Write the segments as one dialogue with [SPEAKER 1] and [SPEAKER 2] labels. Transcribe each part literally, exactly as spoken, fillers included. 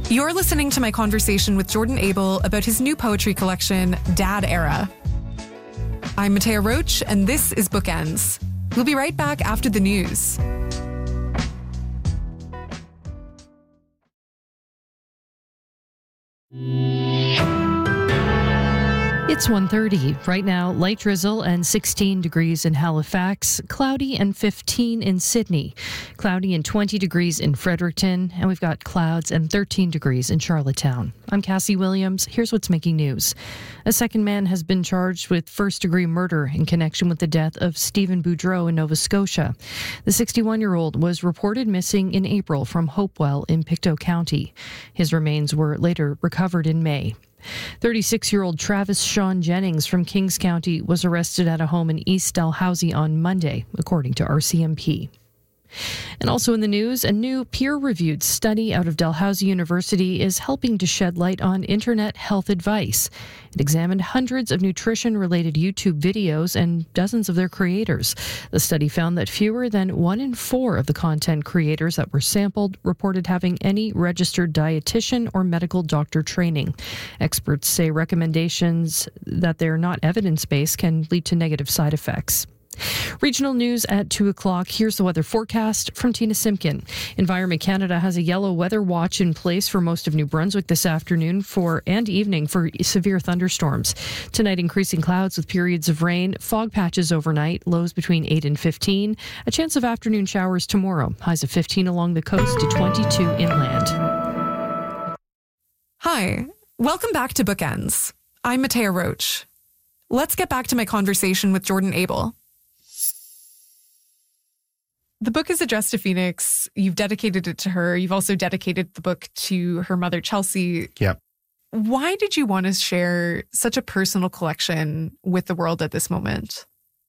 [SPEAKER 1] You're listening to my conversation with Jordan Abel about his new poetry collection, Dad Era. I'm Matea Roach, and this is Bookends. We'll be right back after the news.
[SPEAKER 2] It's one thirty. Right now, light drizzle and sixteen degrees in Halifax, cloudy and fifteen in Sydney, cloudy and twenty degrees in Fredericton, and we've got clouds and thirteen degrees in Charlottetown. I'm Cassie Williams. Here's what's making news. A second man has been charged with first-degree murder in connection with the death of Stephen Boudreau in Nova Scotia. The sixty-one-year-old was reported missing in April from Hopewell in Pictou County. His remains were later recovered in May. thirty-six-year-old Travis Sean Jennings from Kings County was arrested at a home in East Dalhousie on Monday, according to R C M P. And also in the news, a new peer-reviewed study out of Dalhousie University is helping to shed light on internet health advice. It examined hundreds of nutrition-related YouTube videos and dozens of their creators. The study found that fewer than one in four of the content creators that were sampled reported having any registered dietitian or medical doctor training. Experts say recommendations that they're not evidence-based can lead to negative side effects. Regional news at two o'clock. Here's the weather forecast from Tina Simpkin. Environment Canada has a yellow weather watch in place for most of New Brunswick this afternoon for and evening for severe thunderstorms. Tonight, increasing clouds with periods of rain, fog patches overnight, lows between eight and fifteen. A chance of afternoon showers tomorrow, highs of fifteen along the coast to twenty-two inland.
[SPEAKER 1] Hi, welcome back to Bookends. I'm Matea Roach. Let's get back to my conversation with Jordan Abel. The book is addressed to Phoenix. You've dedicated it to her. You've also dedicated the book to her mother, Chelsea.
[SPEAKER 3] Yep.
[SPEAKER 1] Why did you want to share such a personal collection with the world at this moment?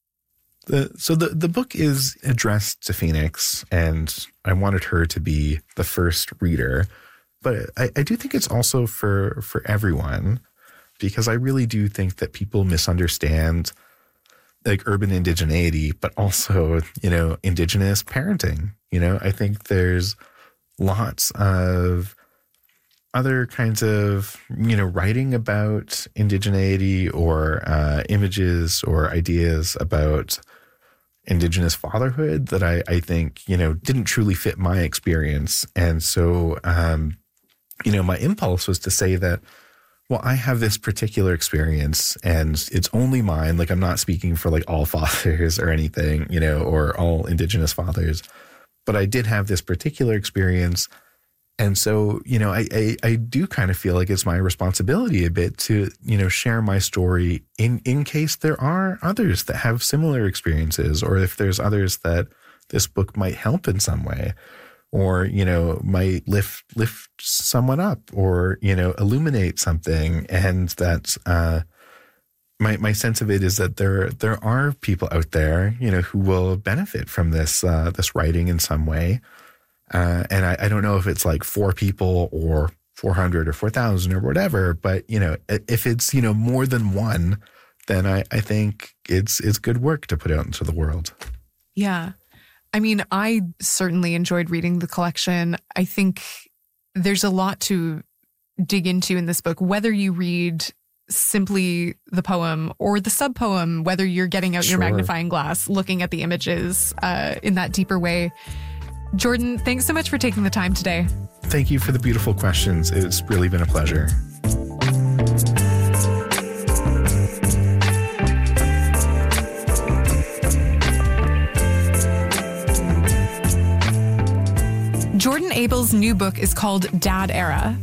[SPEAKER 3] The, so the, the book is addressed to Phoenix, and I wanted her to be the first reader. But I, I do think it's also for, for everyone, because I really do think that people misunderstand like urban indigeneity, but also, you know, Indigenous parenting. You know, I think there's lots of other kinds of, you know, writing about indigeneity or uh, images or ideas about Indigenous fatherhood that I, I think, you know, didn't truly fit my experience. And so, um, you know, my impulse was to say that, well, I have this particular experience and it's only mine. Like, I'm not speaking for like all fathers or anything, you know, or all Indigenous fathers, but I did have this particular experience. And so, you know, I, I, I do kind of feel like it's my responsibility a bit to, you know, share my story in, in case there are others that have similar experiences, or if there's others that this book might help in some way, or, you know, might lift lift someone up, or, you know, illuminate something. And that's uh, my my sense of it is that there there are people out there, you know, who will benefit from this uh, this writing in some way. Uh, and I, I don't know if it's like four people or four hundred or four thousand or whatever, but, you know, if it's, you know, more than one, then I, I think it's it's good work to put out into the world.
[SPEAKER 1] Yeah. I mean, I certainly enjoyed reading the collection. I think there's a lot to dig into in this book, whether you read simply the poem or the sub-poem, whether you're getting out
[SPEAKER 3] Sure.
[SPEAKER 1] your magnifying glass, looking at the images uh, in that deeper way. Jordan, thanks so much for taking the time today.
[SPEAKER 3] Thank you for the beautiful questions. It's really been a pleasure.
[SPEAKER 1] Jordan Abel's new book is called Dad Era.